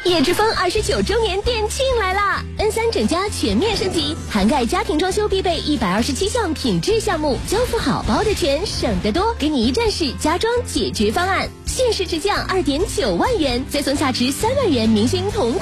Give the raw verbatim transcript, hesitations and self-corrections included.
叶之峰二十九周年店庆来啦 ！N 三整家全面升级，涵盖家庭装修必备一百二十七项品质项目，交付好包的全，省得多，给你一站式家装解决方案，限时直降二点九万元，再送价值三万元明星同款